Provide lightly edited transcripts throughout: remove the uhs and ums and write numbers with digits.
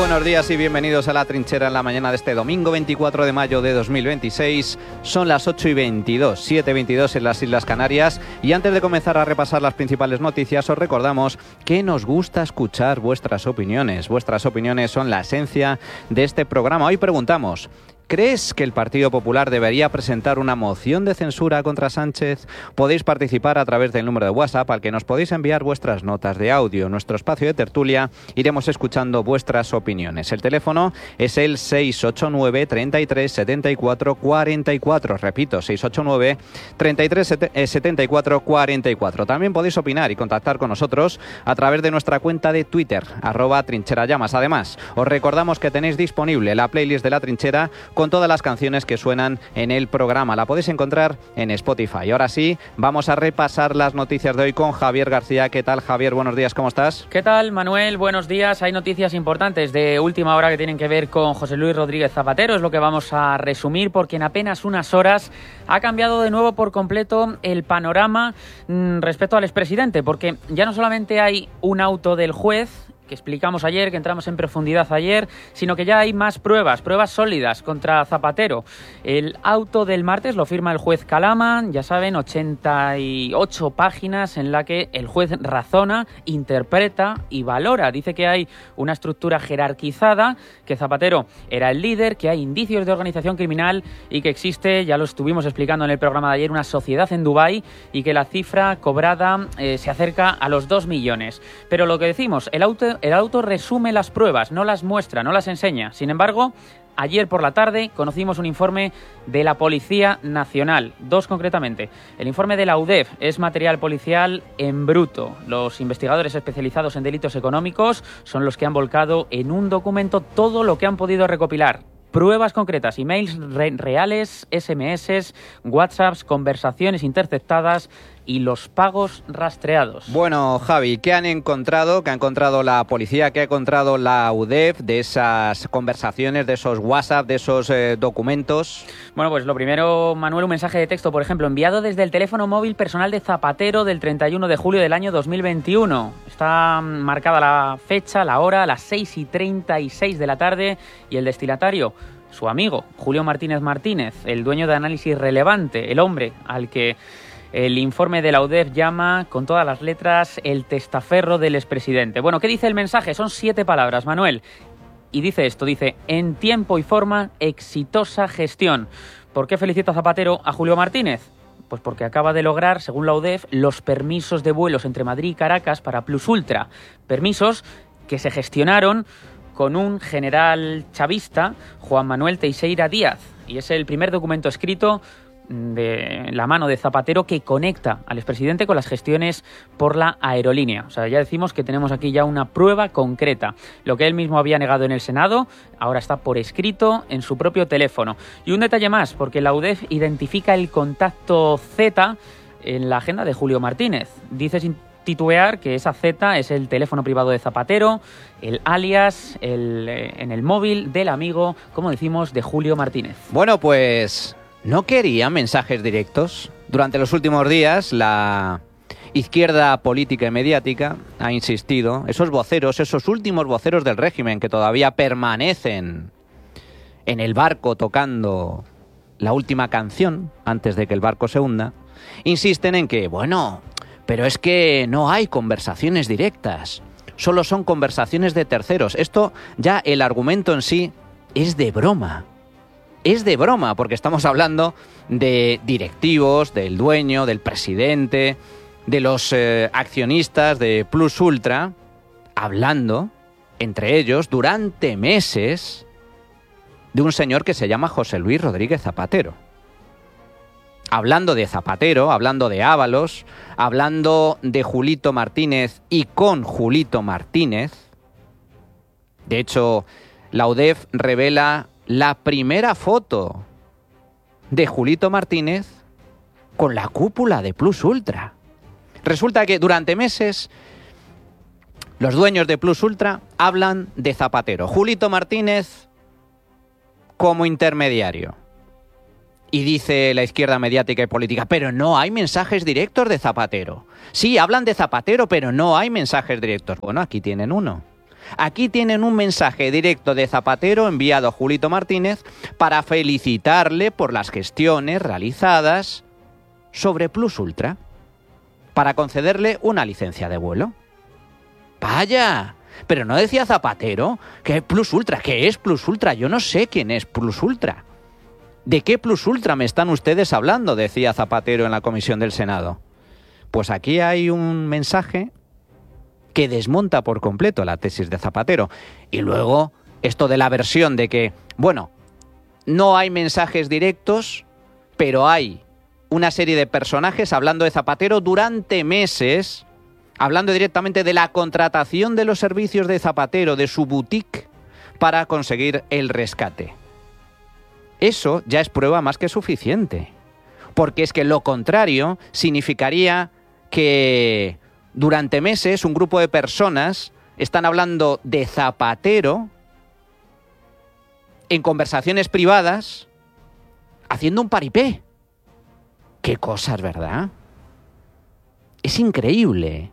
buenos días y bienvenidos a La Trinchera en la mañana de este domingo 24 de mayo de 2026. Son las 8:22, 7:22 en las Islas Canarias. Y antes de comenzar a repasar las principales noticias, os recordamos que nos gusta escuchar vuestras opiniones. Vuestras opiniones son la esencia de este programa. Hoy preguntamos: ¿crees que el Partido Popular debería presentar una moción de censura contra Sánchez? Podéis participar a través del número de WhatsApp al que nos podéis enviar vuestras notas de audio. En nuestro espacio de tertulia iremos escuchando vuestras opiniones. El teléfono es el 689 33 74 44. Repito, 689 33 74 44. También podéis opinar y contactar con nosotros a través de nuestra cuenta de Twitter, @trincherallamas. Además, os recordamos que tenéis disponible la playlist de La Trinchera con todas las canciones que suenan en el programa. La podéis encontrar en Spotify. Ahora sí, vamos a repasar las noticias de hoy con Javier García. ¿Qué tal, Javier? Buenos días, ¿cómo estás? ¿Qué tal, Manuel? Buenos días. Hay noticias importantes de última hora que tienen que ver con José Luis Rodríguez Zapatero. Es lo que vamos a resumir porque en apenas unas horas ha cambiado de nuevo por completo el panorama respecto al expresidente, porque ya no solamente hay un auto del juez que explicamos ayer, que entramos en profundidad ayer, sino que ya hay más pruebas sólidas contra Zapatero. El auto del martes lo firma el juez Calama, ya saben, 88 páginas en la que el juez razona, interpreta y valora. Dice que hay una estructura jerarquizada, que Zapatero era el líder, que hay indicios de organización criminal y que existe, ya lo estuvimos explicando en el programa de ayer, una sociedad en Dubái y que la cifra cobrada se acerca a los 2 millones. Pero lo que decimos, el auto resume las pruebas, no las muestra, no las enseña. Sin embargo, ayer por la tarde conocimos un informe de la Policía Nacional, 2 concretamente. El informe de la UDEF es material policial en bruto. Los investigadores especializados en delitos económicos son los que han volcado en un documento todo lo que han podido recopilar. Pruebas concretas, emails reales, SMS, WhatsApps, conversaciones interceptadas y los pagos rastreados. Bueno, Javi, ¿qué han encontrado? ¿Qué ha encontrado la policía? ¿Qué ha encontrado la UDEF de esas conversaciones, de esos WhatsApp, de esos documentos? Bueno, pues lo primero, Manuel, un mensaje de texto, por ejemplo, enviado desde el teléfono móvil personal de Zapatero del 31 de julio del año 2021. Está marcada la fecha, la hora, a las 6:36 de la tarde, y el destinatario, su amigo, Julio Martínez Martínez, el dueño de Análisis Relevante, el hombre al que el informe de la UDEF llama, con todas las letras, el testaferro del expresidente. Bueno, ¿qué dice el mensaje? Son 7 palabras, Manuel. Y dice esto, dice: en tiempo y forma, exitosa gestión. ¿Por qué felicita Zapatero a Julio Martínez? Pues porque acaba de lograr, según la UDEF, los permisos de vuelos entre Madrid y Caracas para Plus Ultra. Permisos que se gestionaron con un general chavista, Juan Manuel Teixeira Díaz. Y es el primer documento escrito de la mano de Zapatero que conecta al expresidente con las gestiones por la aerolínea. O sea, ya decimos que tenemos aquí ya una prueba concreta. Lo que él mismo había negado en el Senado, ahora está por escrito en su propio teléfono. Y un detalle más, porque la UDEF identifica el contacto Z en la agenda de Julio Martínez. Dice sin titubear que esa Z es el teléfono privado de Zapatero, el alias en el móvil del amigo, como decimos, de Julio Martínez. Bueno, pues ¿no quería mensajes directos? Durante los últimos días, la izquierda política y mediática ha insistido, esos voceros, esos últimos voceros del régimen que todavía permanecen en el barco tocando la última canción antes de que el barco se hunda, insisten en que, bueno, pero es que no hay conversaciones directas, solo son conversaciones de terceros. Esto ya, el argumento en sí, es de broma. Es de broma, porque estamos hablando de directivos, del dueño, del presidente, de los accionistas de Plus Ultra, hablando entre ellos durante meses de un señor que se llama José Luis Rodríguez Zapatero. Hablando de Zapatero, hablando de Ábalos, hablando de Julito Martínez y con Julito Martínez. De hecho, la UDEF revela la primera foto de Julito Martínez con la cúpula de Plus Ultra. Resulta que durante meses los dueños de Plus Ultra hablan de Zapatero. Julito Martínez como intermediario. Y dice la izquierda mediática y política, pero no hay mensajes directos de Zapatero. Sí, hablan de Zapatero, pero no hay mensajes directos. Bueno, aquí tienen uno. Aquí tienen un mensaje directo de Zapatero enviado a Julito Martínez para felicitarle por las gestiones realizadas sobre Plus Ultra, para concederle una licencia de vuelo. ¡Vaya! Pero no decía Zapatero que Plus Ultra. ¿Qué es Plus Ultra? Yo no sé quién es Plus Ultra. ¿De qué Plus Ultra me están ustedes hablando?, decía Zapatero en la comisión del Senado. Pues aquí hay un mensaje que desmonta por completo la tesis de Zapatero. Y luego esto de la versión de que, bueno, no hay mensajes directos, pero hay una serie de personajes hablando de Zapatero durante meses, hablando directamente de la contratación de los servicios de Zapatero, de su boutique, para conseguir el rescate. Eso ya es prueba más que suficiente, porque es que lo contrario significaría que durante meses un grupo de personas están hablando de Zapatero en conversaciones privadas, haciendo un paripé. Qué cosas, ¿verdad? Es increíble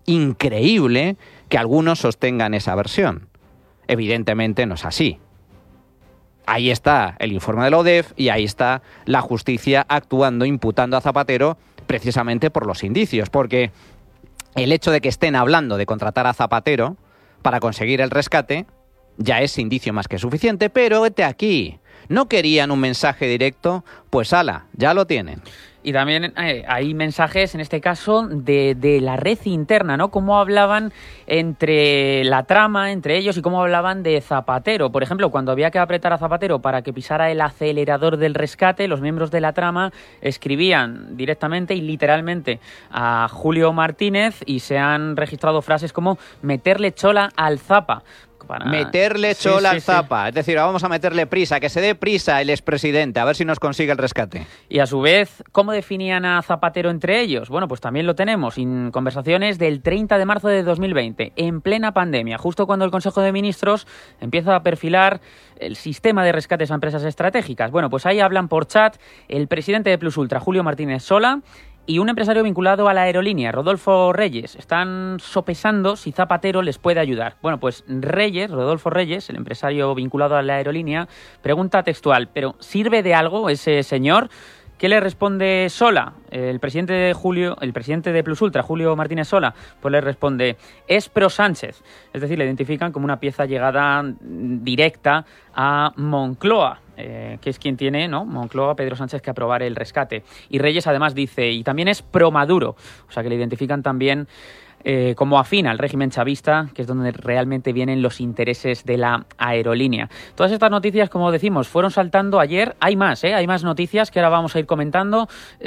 que algunos sostengan esa versión. Evidentemente no es así. Ahí está el informe de la ODEF y ahí está la justicia actuando, imputando a Zapatero precisamente por los indicios, porque el hecho de que estén hablando de contratar a Zapatero para conseguir el rescate ya es indicio más que suficiente, pero vete aquí. ¿No querían un mensaje directo? Pues ala, ya lo tienen. Y también hay mensajes, en este caso, de la red interna, ¿no? Cómo hablaban entre la trama, entre ellos, y cómo hablaban de Zapatero. Por ejemplo, cuando había que apretar a Zapatero para que pisara el acelerador del rescate, los miembros de la trama escribían directamente y literalmente a Julio Martínez y se han registrado frases como meterle chola al Zapa. Meterle chola al Zapa. Es decir, vamos a meterle prisa, que se dé prisa el expresidente, a ver si nos consigue el rescate. Y a su vez, ¿cómo definían a Zapatero entre ellos? Bueno, pues también lo tenemos en conversaciones del 30 de marzo de 2020, en plena pandemia, justo cuando el Consejo de Ministros empieza a perfilar el sistema de rescates a empresas estratégicas. Bueno, pues ahí hablan por chat el presidente de Plus Ultra, Julio Martínez Sola, y un empresario vinculado a la aerolínea, Rodolfo Reyes. Están sopesando si Zapatero les puede ayudar. Bueno, pues Rodolfo Reyes, el empresario vinculado a la aerolínea, pregunta textual, ¿pero sirve de algo ese señor? ¿Qué le responde Sola? El presidente de Plus Ultra, Julio Martínez Sola, pues le responde, es pro Sánchez. Es decir, le identifican como una pieza llegada directa a Moncloa, que es quien tiene, ¿no?, Moncloa, Pedro Sánchez, que aprobar el rescate. Y Reyes además dice, y también es pro Maduro, o sea que le identifican también como afín al régimen chavista, que es donde realmente vienen los intereses de la aerolínea. Todas estas noticias, como decimos, fueron saltando ayer. Hay más noticias que ahora vamos a ir comentando.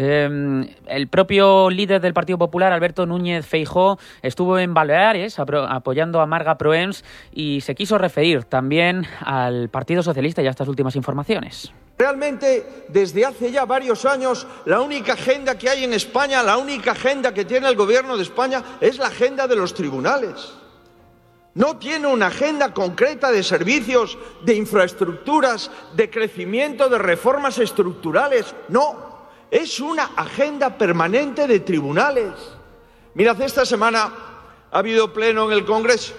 El propio líder del Partido Popular, Alberto Núñez Feijóo, estuvo en Baleares apoyando a Marga Proens y se quiso referir también al Partido Socialista y a estas últimas informaciones. Realmente, desde hace ya varios años, la única agenda que hay en España, la única agenda que tiene el Gobierno de España es la agenda de los tribunales. No tiene una agenda concreta de servicios, de infraestructuras, de crecimiento, de reformas estructurales. No, es una agenda permanente de tribunales. Mirad, esta semana ha habido pleno en el Congreso.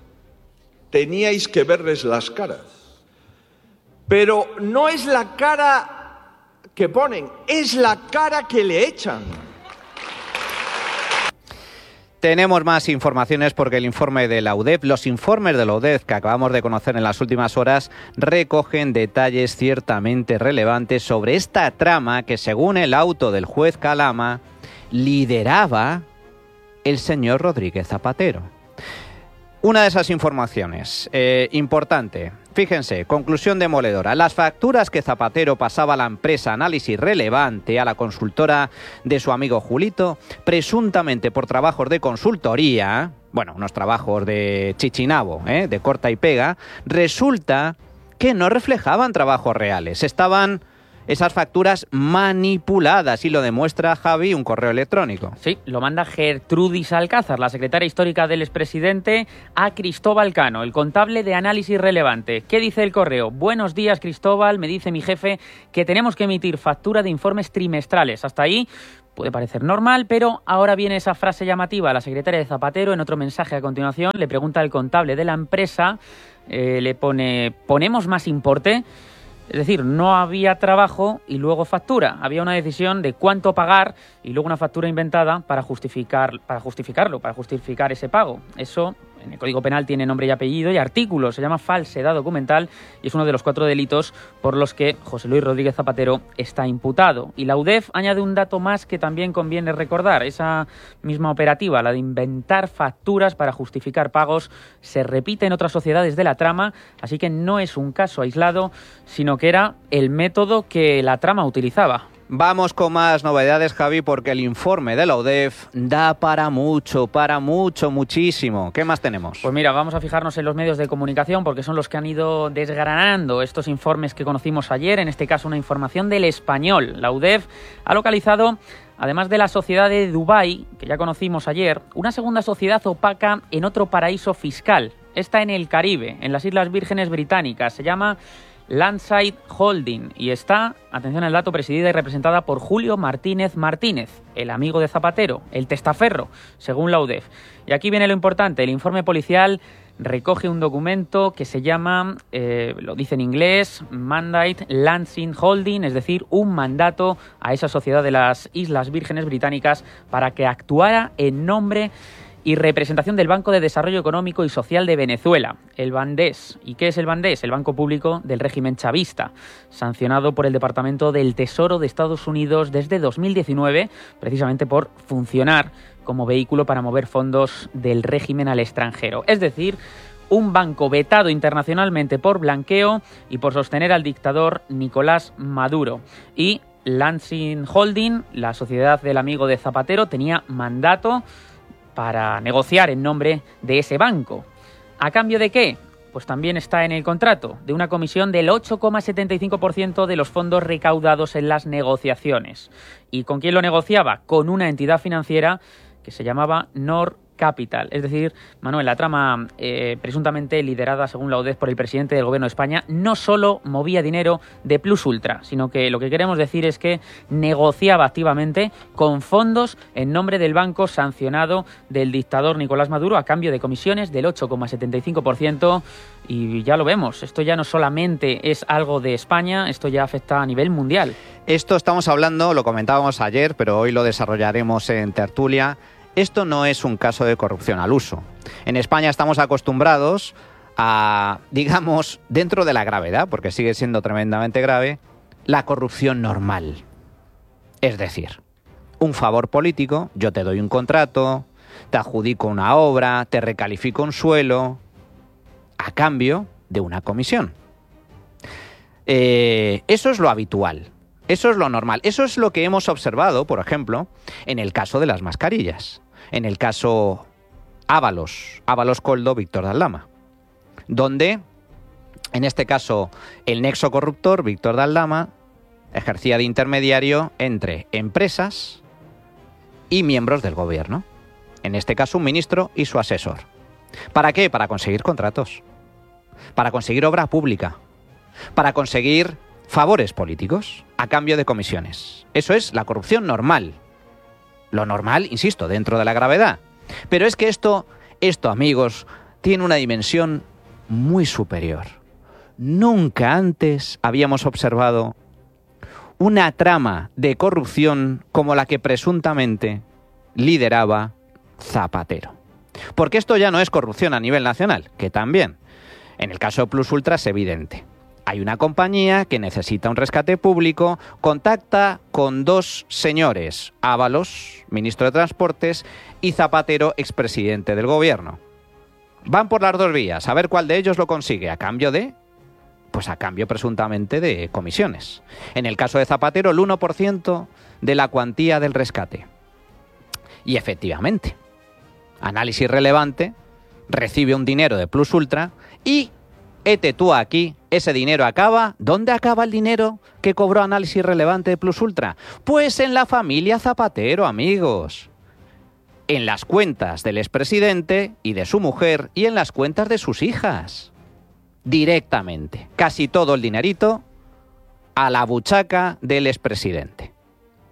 Teníais que verles las caras. Pero no es la cara que ponen, es la cara que le echan. Tenemos más informaciones porque el informe de la UDEF, los informes de la UDEF que acabamos de conocer en las últimas horas, recogen detalles ciertamente relevantes sobre esta trama que, según el auto del juez Calama, lideraba el señor Rodríguez Zapatero. Una de esas informaciones, importante. Fíjense, conclusión demoledora. Las facturas que Zapatero pasaba a la empresa Análisis Relevante, a la consultora de su amigo Julito, presuntamente por trabajos de consultoría, bueno, unos trabajos de chichinabo, de corta y pega, resulta que no reflejaban trabajos reales. Estaban esas facturas manipuladas, y lo demuestra Javi, un correo electrónico. Sí, lo manda Gertrudis Alcázar, la secretaria histórica del expresidente, a Cristóbal Cano, el contable de Análisis Relevante. ¿Qué dice el correo? Buenos días, Cristóbal, me dice mi jefe que tenemos que emitir factura de informes trimestrales. Hasta ahí, puede parecer normal, pero ahora viene esa frase llamativa. La secretaria de Zapatero, en otro mensaje a continuación, le pregunta al contable de la empresa, le pone, ¿ponemos más importe? Es decir, no había trabajo y luego factura. Había una decisión de cuánto pagar y luego una factura inventada para justificar ese pago. Eso en el Código Penal tiene nombre y apellido y artículo. Se llama falsedad documental y es uno de los 4 delitos por los que José Luis Rodríguez Zapatero está imputado. Y la UDEF añade un dato más que también conviene recordar. Esa misma operativa, la de inventar facturas para justificar pagos, se repite en otras sociedades de la trama, así que no es un caso aislado, sino que era el método que la trama utilizaba. Vamos con más novedades, Javi, porque el informe de la UDEF da para mucho, muchísimo. ¿Qué más tenemos? Pues mira, vamos a fijarnos en los medios de comunicación porque son los que han ido desgranando estos informes que conocimos ayer, en este caso una información del Español. La UDEF ha localizado, además de la sociedad de Dubái, que ya conocimos ayer, una segunda sociedad opaca en otro paraíso fiscal. Esta en el Caribe, en las Islas Vírgenes Británicas. Se llama Landside Holding y está, atención al dato, presidida y representada por Julio Martínez Martínez, el amigo de Zapatero, el testaferro, según la UDEF. Y aquí viene lo importante, el informe policial recoge un documento que se llama, lo dice en inglés, Mandate Landside Holding, es decir, un mandato a esa sociedad de las Islas Vírgenes Británicas para que actuara en nombre y representación del Banco de Desarrollo Económico y Social de Venezuela, el Bandés. ¿Y qué es el Bandés? El banco público del régimen chavista, sancionado por el Departamento del Tesoro de Estados Unidos desde 2019, precisamente por funcionar como vehículo para mover fondos del régimen al extranjero. Es decir, un banco vetado internacionalmente por blanqueo y por sostener al dictador Nicolás Maduro. Y Lansing Holding, la sociedad del amigo de Zapatero, tenía mandato para negociar en nombre de ese banco. ¿A cambio de qué? Pues también está en el contrato, de una comisión del 8,75% de los fondos recaudados en las negociaciones. ¿Y con quién lo negociaba? Con una entidad financiera que se llamaba Nor Capital. Es decir, Manuel, la trama presuntamente liderada, según la UDEF, por el presidente del Gobierno de España, no solo movía dinero de Plus Ultra, sino que lo que queremos decir es que negociaba activamente con fondos en nombre del banco sancionado del dictador Nicolás Maduro a cambio de comisiones del 8,75%. Y ya lo vemos, esto ya no solamente es algo de España, esto ya afecta a nivel mundial. Esto estamos hablando, lo comentábamos ayer, pero hoy lo desarrollaremos en tertulia. Esto no es un caso de corrupción al uso. En España estamos acostumbrados a, digamos, dentro de la gravedad, porque sigue siendo tremendamente grave, la corrupción normal. Es decir, un favor político, yo te doy un contrato, te adjudico una obra, te recalifico un suelo, a cambio de una comisión. Eso es lo habitual. Eso es lo normal. Eso es lo que hemos observado, por ejemplo, en el caso de las mascarillas. En el caso Ábalos Coldo, Víctor de Aldama. Donde, en este caso, el nexo corruptor, Víctor de Aldama, ejercía de intermediario entre empresas y miembros del gobierno. En este caso, un ministro y su asesor. ¿Para qué? Para conseguir contratos. Para conseguir obra pública. Para conseguir favores políticos a cambio de comisiones. Eso es la corrupción normal. Lo normal, insisto, dentro de la gravedad. Pero es que esto, amigos, tiene una dimensión muy superior. Nunca antes habíamos observado una trama de corrupción como la que presuntamente lideraba Zapatero. Porque esto ya no es corrupción a nivel nacional, que también. En el caso de Plus Ultra es evidente. Hay una compañía que necesita un rescate público, contacta con 2 señores, Ábalos, ministro de Transportes, y Zapatero, expresidente del gobierno. Van por las 2 vías, a ver cuál de ellos lo consigue, a cambio de, pues a cambio presuntamente de comisiones. En el caso de Zapatero, el 1% de la cuantía del rescate. Y efectivamente, Análisis Relevante recibe un dinero de Plus Ultra y, hete tú aquí, ese dinero acaba. ¿Dónde acaba el dinero que cobró Análisis Relevante de Plus Ultra? Pues en la familia Zapatero, amigos. En las cuentas del expresidente y de su mujer y en las cuentas de sus hijas. Directamente. Casi todo el dinerito a la buchaca del expresidente.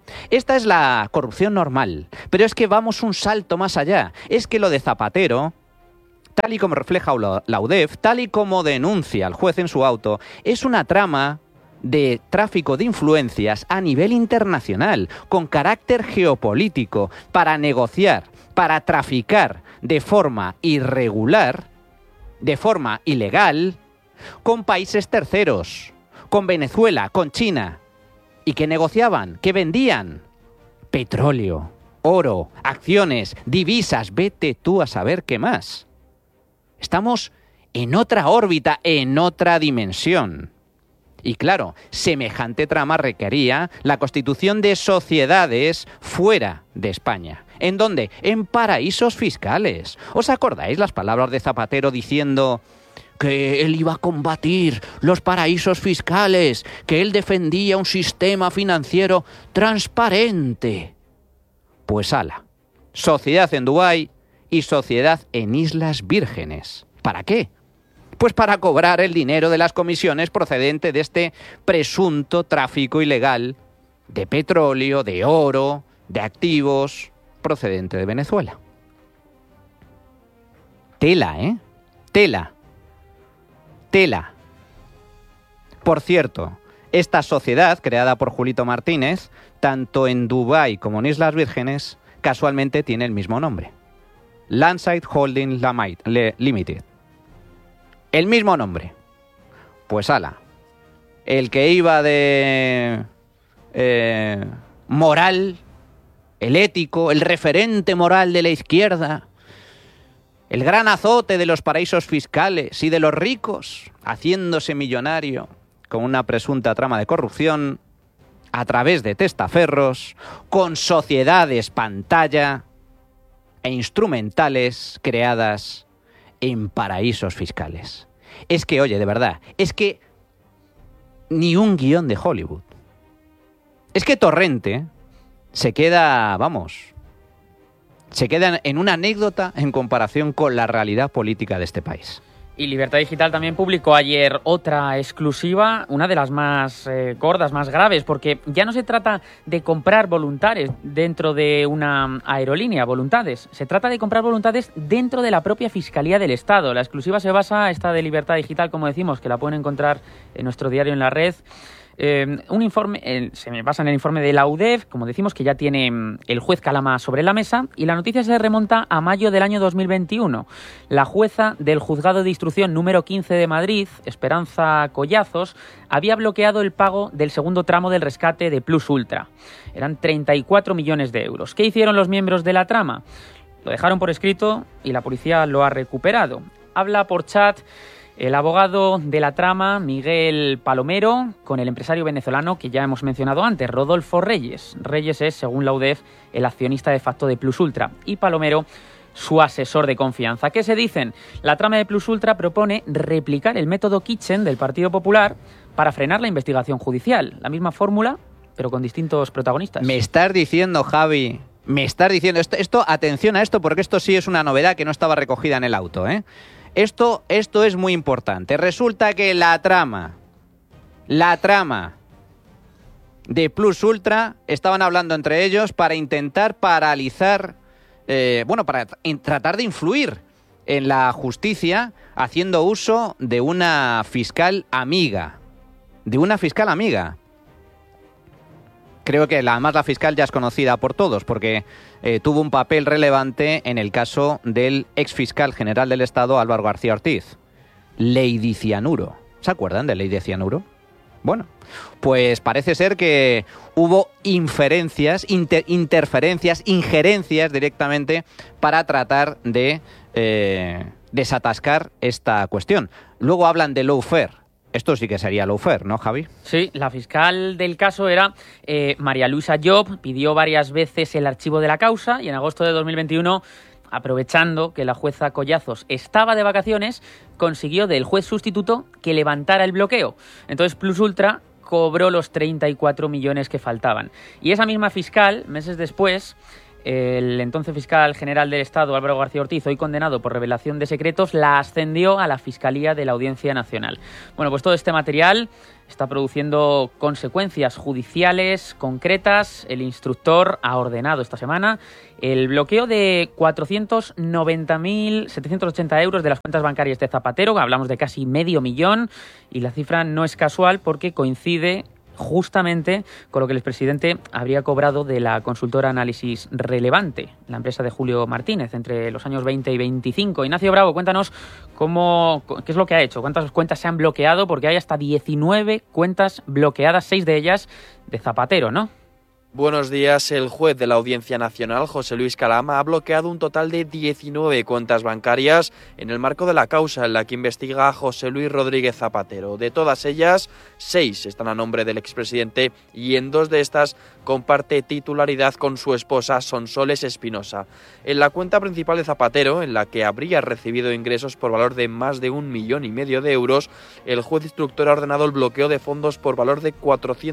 Esta es la corrupción normal, pero es que vamos un salto más allá. Es que lo de Zapatero, tal y como refleja la UDEF, tal y como denuncia el juez en su auto, es una trama de tráfico de influencias a nivel internacional, con carácter geopolítico, para negociar, para traficar de forma irregular, de forma ilegal, con países terceros, con Venezuela, con China. ¿Y qué negociaban? ¿Qué vendían? Petróleo, oro, acciones, divisas, vete tú a saber qué más. Estamos en otra órbita, en otra dimensión. Y claro, semejante trama requería la constitución de sociedades fuera de España. ¿En dónde? En paraísos fiscales. ¿Os acordáis las palabras de Zapatero diciendo que él iba a combatir los paraísos fiscales, que él defendía un sistema financiero transparente? Pues ala, sociedad en Dubái y sociedad en Islas Vírgenes. ¿Para qué? Pues para cobrar el dinero de las comisiones procedente de este presunto tráfico ilegal de petróleo, de oro, de activos procedente de Venezuela. Tela, ¿eh? Tela. Tela. Por cierto, esta sociedad, creada por Julito Martínez, tanto en Dubái como en Islas Vírgenes, casualmente tiene el mismo nombre. Landside Holding Limited. El mismo nombre. Pues ala. El que iba de moral, el ético, el referente moral de la izquierda, el gran azote de los paraísos fiscales y de los ricos, haciéndose millonario con una presunta trama de corrupción a través de testaferros, con sociedades pantalla e instrumentales creadas en paraísos fiscales. Es que, oye, de verdad, es que ni un guión de Hollywood. Es que Torrente se queda, se queda en una anécdota en comparación con la realidad política de este país. Y Libertad Digital también publicó ayer otra exclusiva, una de las más gordas, más graves, porque ya no se trata de comprar voluntades dentro de una aerolínea, voluntades. Se trata de comprar voluntades dentro de la propia Fiscalía del Estado. La exclusiva se basa, esta de Libertad Digital, como decimos, que la pueden encontrar en nuestro diario en la red. Un informe, se basa en el informe de la UDEF, como decimos, que ya tiene el juez Calama sobre la mesa, y la noticia se remonta a mayo del año 2021. La jueza del Juzgado de Instrucción número 15 de Madrid, Esperanza Collazos, había bloqueado el pago del segundo tramo del rescate de Plus Ultra. Eran 34 millones de euros. ¿Qué hicieron los miembros de la trama? Lo dejaron por escrito y la policía lo ha recuperado. Habla por chat el abogado de la trama, Miguel Palomero, con el empresario venezolano que ya hemos mencionado antes, Rodolfo Reyes. Reyes es, según la UDEF, el accionista de facto de Plus Ultra y Palomero su asesor de confianza. ¿Qué se dicen? La trama de Plus Ultra propone replicar el método Kitchen del Partido Popular para frenar la investigación judicial. La misma fórmula, pero con distintos protagonistas. Me estás diciendo, Javi, esto, atención a esto, porque esto sí es una novedad que no estaba recogida en el auto, ¿eh? Esto es muy importante. Resulta que la trama de Plus Ultra, estaban hablando entre ellos para intentar paralizar, para tratar de influir en la justicia haciendo uso de una fiscal amiga. Creo que además la fiscal ya es conocida por todos porque tuvo un papel relevante en el caso del exfiscal general del Estado, Álvaro García Ortiz. Lady Cianuro. ¿Se acuerdan de Lady Cianuro? Bueno, pues parece ser que hubo interferencias directamente para tratar de desatascar esta cuestión. Luego hablan de lawfare. Esto sí que sería lawfare, ¿no, Javi? Sí, la fiscal del caso era María Luisa Job, pidió varias veces el archivo de la causa y en agosto de 2021, aprovechando que la jueza Collazos estaba de vacaciones, consiguió del juez sustituto que levantara el bloqueo. Entonces Plus Ultra cobró los 34 millones que faltaban. Y esa misma fiscal, meses después, el entonces fiscal general del Estado, Álvaro García Ortiz, hoy condenado por revelación de secretos, la ascendió a la Fiscalía de la Audiencia Nacional. Bueno, pues todo este material está produciendo consecuencias judiciales concretas. El instructor ha ordenado esta semana el bloqueo de 490.780 euros de las cuentas bancarias de Zapatero. Hablamos de casi $500.000 y la cifra no es casual porque coincide justamente con lo que el expresidente habría cobrado de la consultora Análisis Relevante, la empresa de Julio Martínez, entre los años 20 y 25. Ignacio Bravo, cuéntanos qué es lo que ha hecho, cuántas cuentas se han bloqueado, porque hay hasta 19 cuentas bloqueadas, 6 de ellas de Zapatero, ¿no? Buenos días. El juez de la Audiencia Nacional, José Luis Calama, ha bloqueado un total de 19 cuentas bancarias en el marco de la causa en la que investiga a José Luis Rodríguez Zapatero. De todas ellas, 6 están a nombre del expresidente y en 2 de estas comparte titularidad con su esposa Sonsoles Espinosa. En la cuenta principal de Zapatero, en la que habría recibido ingresos por valor de más de 1,5 millones de euros, el juez instructor ha ordenado el bloqueo de fondos por valor de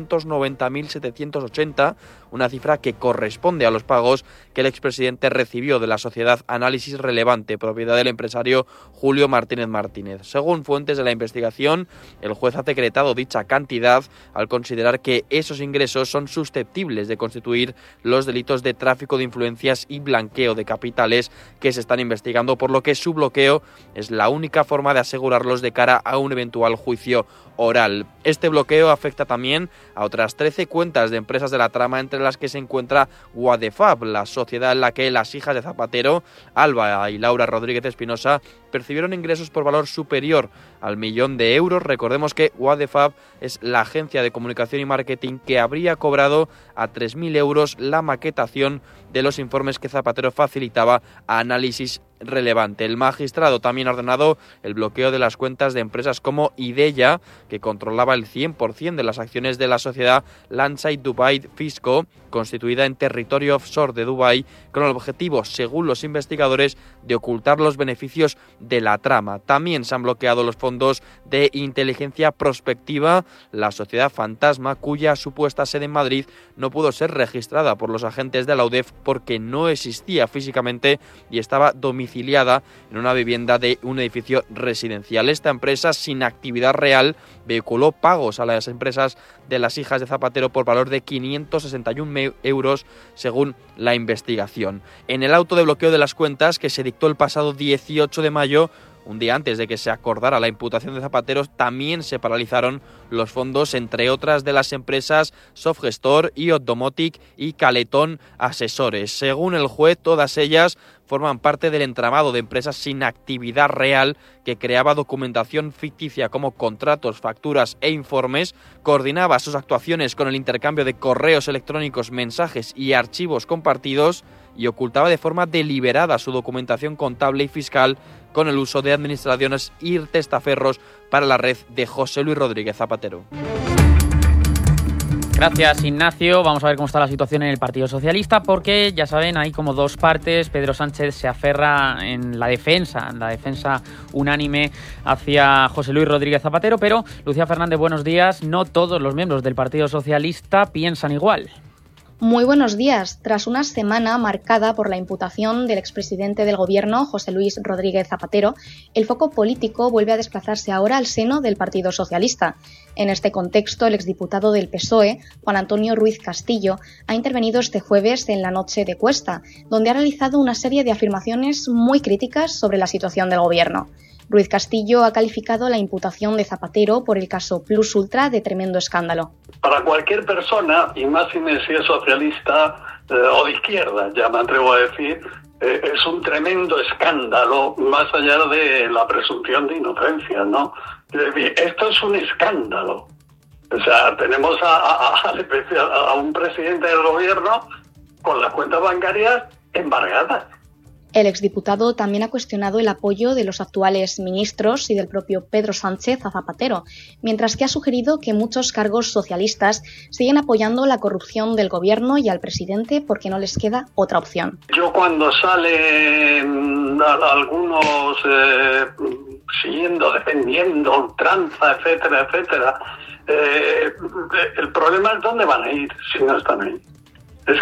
490.780, una cifra que corresponde a los pagos que el expresidente recibió de la sociedad Análisis Relevante, propiedad del empresario Julio Martínez Martínez. Según fuentes de la investigación, el juez ha decretado dicha cantidad al considerar que esos ingresos son susceptibles de constituir los delitos de tráfico de influencias y blanqueo de capitales que se están investigando, por lo que su bloqueo es la única forma de asegurarlos de cara a un eventual juicio oral. Este bloqueo afecta también a otras 13 cuentas de empresas de la trama, entre las que se encuentra Wadefab, la sociedad en la que las hijas de Zapatero, Alba y Laura Rodríguez Espinosa, percibieron ingresos por valor superior al €1.000.000. Recordemos que Wadefab es la agencia de comunicación y marketing que habría cobrado a 3.000 euros la maquetación de los informes que Zapatero facilitaba a Análisis Relevante. El magistrado también ha ordenado el bloqueo de las cuentas de empresas como Ideya, que controlaba el 100% de las acciones de la sociedad Landside Dubai Fisco, constituida en territorio offshore de Dubái, con el objetivo, según los investigadores, de ocultar los beneficios de la trama. También se han bloqueado los fondos de Inteligencia Prospectiva, la sociedad fantasma cuya supuesta sede en Madrid no pudo ser registrada por los agentes de la UDEF porque no existía físicamente y estaba domiciliada en una vivienda de un edificio residencial. Esta empresa, sin actividad real, vehiculó pagos a las empresas de las hijas de Zapatero por valor de 561 euros, según la investigación. En el auto de bloqueo de las cuentas, que se dictó el pasado 18 de mayo, un día antes de que se acordara la imputación de Zapatero, también se paralizaron los fondos, entre otras, de las empresas Softgestor, IOT-Domotic y Caletón Asesores. Según el juez, todas ellas forman parte del entramado de empresas sin actividad real que creaba documentación ficticia como contratos, facturas e informes, coordinaba sus actuaciones con el intercambio de correos electrónicos, mensajes y archivos compartidos y ocultaba de forma deliberada su documentación contable y fiscal con el uso de administraciones y testaferros para la red de José Luis Rodríguez Zapatero. Gracias, Ignacio. Vamos a ver cómo está la situación en el Partido Socialista, porque ya saben, hay como 2 partes. Pedro Sánchez se aferra en la defensa unánime hacia José Luis Rodríguez Zapatero, pero Lucía Fernández, buenos días. No todos los miembros del Partido Socialista piensan igual. Muy buenos días. Tras una semana marcada por la imputación del expresidente del Gobierno, José Luis Rodríguez Zapatero, el foco político vuelve a desplazarse ahora al seno del Partido Socialista. En este contexto, el exdiputado del PSOE, Juan Antonio Ruiz Castillo, ha intervenido este jueves en la noche de Cuesta, donde ha realizado una serie de afirmaciones muy críticas sobre la situación del Gobierno. Ruiz Castillo ha calificado la imputación de Zapatero por el caso Plus Ultra de tremendo escándalo. Para cualquier persona, y más si es socialista o de izquierda, ya me atrevo a decir, es un tremendo escándalo, más allá de la presunción de inocencia, ¿no? Esto es un escándalo. O sea, tenemos a un presidente del gobierno con las cuentas bancarias embargadas. El exdiputado también ha cuestionado el apoyo de los actuales ministros y del propio Pedro Sánchez a Zapatero, mientras que ha sugerido que muchos cargos socialistas siguen apoyando la corrupción del gobierno y al presidente porque no les queda otra opción. Yo cuando salen algunos siguiendo, defendiendo, ultranza, etcétera, el problema es dónde van a ir si no están ahí. Es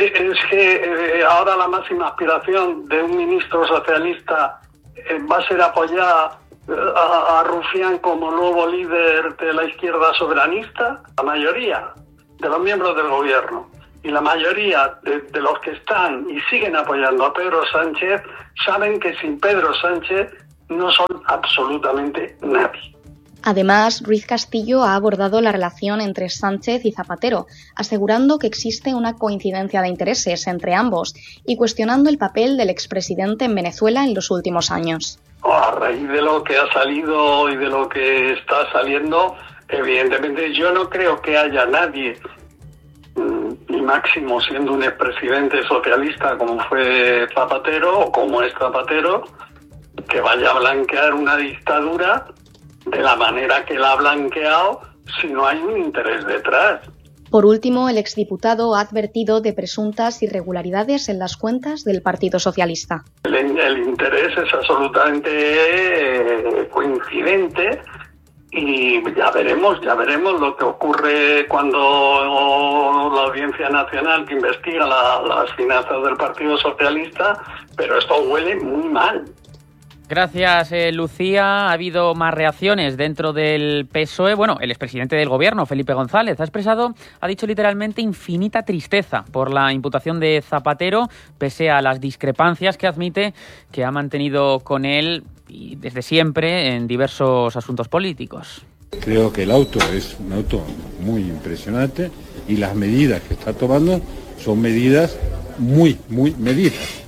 que ahora la máxima aspiración de un ministro socialista va a ser apoyar a Rufián como nuevo líder de la izquierda soberanista. La mayoría de los miembros del gobierno y la mayoría de los que están y siguen apoyando a Pedro Sánchez saben que sin Pedro Sánchez no son absolutamente nadie. Además, Ruiz Castillo ha abordado la relación entre Sánchez y Zapatero, asegurando que existe una coincidencia de intereses entre ambos y cuestionando el papel del expresidente en Venezuela en los últimos años. A raíz de lo que ha salido y de lo que está saliendo, evidentemente yo no creo que haya nadie, y máximo siendo un expresidente socialista como fue Zapatero o como es Zapatero, que vaya a blanquear una dictadura de la manera que la ha blanqueado si no hay un interés detrás. Por último, el exdiputado ha advertido de presuntas irregularidades en las cuentas del Partido Socialista. El interés es absolutamente coincidente y ya veremos lo que ocurre cuando la Audiencia Nacional que investiga las finanzas del Partido Socialista, pero esto huele muy mal. Gracias, Lucía. Ha habido más reacciones dentro del PSOE. Bueno, el expresidente del gobierno, Felipe González, ha dicho literalmente infinita tristeza por la imputación de Zapatero, pese a las discrepancias que admite que ha mantenido con él y desde siempre en diversos asuntos políticos. Creo que el auto es un auto muy impresionante y las medidas que está tomando son medidas muy medidas.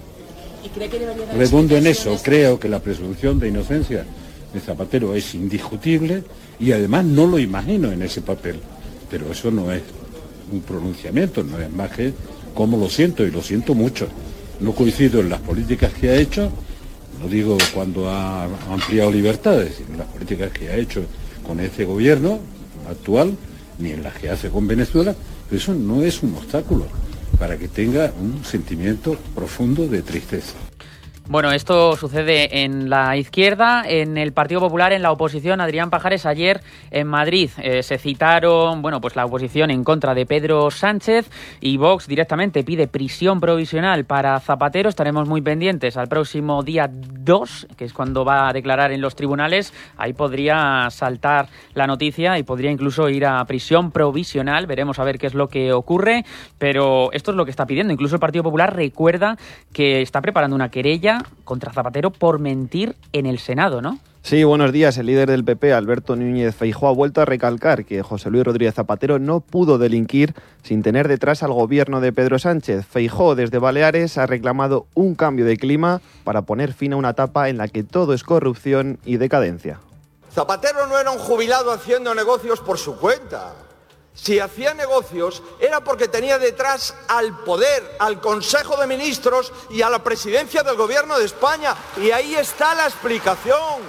Redundo en eso, creo que la presunción de inocencia de Zapatero es indiscutible y además no lo imagino en ese papel, pero eso no es un pronunciamiento, no es más que cómo lo siento y lo siento mucho. No coincido en las políticas que ha hecho, no digo cuando ha ampliado libertades, sino en las políticas que ha hecho con este gobierno actual, ni en las que hace con Venezuela, pero eso no es un obstáculo para que tenga un sentimiento profundo de tristeza. Bueno, esto sucede en la izquierda, en el Partido Popular, en la oposición. Adrián Pajares, ayer en Madrid se citaron, pues la oposición en contra de Pedro Sánchez y Vox directamente pide prisión provisional para Zapatero. Estaremos muy pendientes al próximo día 2, que es cuando va a declarar en los tribunales. Ahí podría saltar la noticia y podría incluso ir a prisión provisional. Veremos a ver qué es lo que ocurre, pero esto es lo que está pidiendo. Incluso el Partido Popular recuerda que está preparando una querella contra Zapatero por mentir en el Senado, ¿no? Sí, buenos días. El líder del PP, Alberto Núñez Feijóo, ha vuelto a recalcar que José Luis Rodríguez Zapatero no pudo delinquir sin tener detrás al gobierno de Pedro Sánchez. Feijóo, desde Baleares, ha reclamado un cambio de clima para poner fin a una etapa en la que todo es corrupción y decadencia. Zapatero no era un jubilado haciendo negocios por su cuenta. Si hacía negocios era porque tenía detrás al poder, al Consejo de Ministros y a la presidencia del Gobierno de España. Y ahí está la explicación.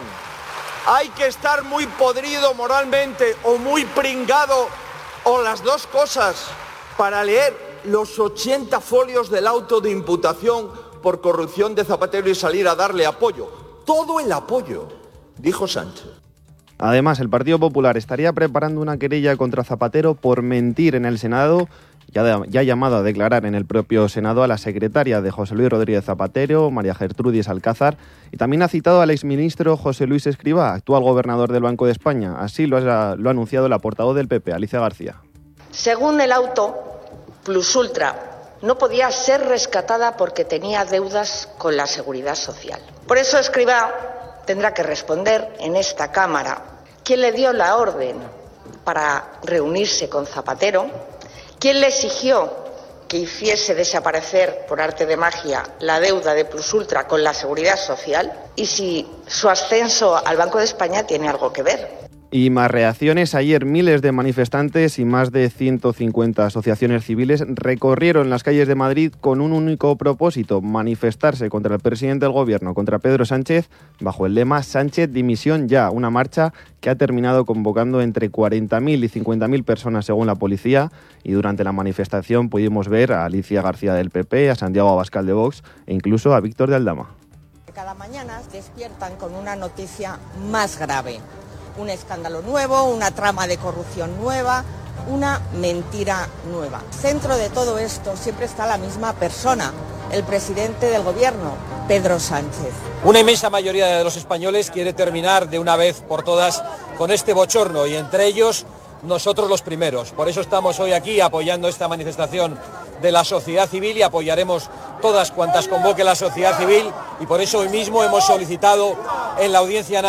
Hay que estar muy podrido moralmente o muy pringado o las dos cosas para leer los 80 folios del auto de imputación por corrupción de Zapatero y salir a darle apoyo. Todo el apoyo, dijo Sánchez. Además, el Partido Popular estaría preparando una querella contra Zapatero por mentir en el Senado. Ya ha llamado a declarar en el propio Senado a la secretaria de José Luis Rodríguez Zapatero, María Gertrudis Alcázar, y también ha citado al exministro José Luis Escrivá, actual gobernador del Banco de España. Así lo ha anunciado la portavoz del PP, Alicia García. Según el auto, Plus Ultra no podía ser rescatada porque tenía deudas con la Seguridad Social. Por eso Escrivá tendrá que responder en esta Cámara quién le dio la orden para reunirse con Zapatero, quién le exigió que hiciese desaparecer por arte de magia la deuda de Plus Ultra con la Seguridad Social y si su ascenso al Banco de España tiene algo que ver. Y más reacciones. Ayer miles de manifestantes y más de 150 asociaciones civiles recorrieron las calles de Madrid con un único propósito: manifestarse contra el presidente del gobierno, contra Pedro Sánchez, bajo el lema Sánchez dimisión ya, una marcha que ha terminado convocando entre 40.000 y 50.000 personas según la policía, y durante la manifestación pudimos ver a Alicia García del PP, a Santiago Abascal de Vox e incluso a Víctor de Aldama. Cada mañana despiertan con una noticia más grave. Un escándalo nuevo, una trama de corrupción nueva, una mentira nueva. Centro de todo esto siempre está la misma persona, el presidente del gobierno, Pedro Sánchez. Una inmensa mayoría de los españoles quiere terminar de una vez por todas con este bochorno y entre ellos nosotros los primeros. Por eso estamos hoy aquí apoyando esta manifestación de la sociedad civil y apoyaremos todas cuantas convoque la sociedad civil y por eso hoy mismo hemos solicitado en la Audiencia Nacional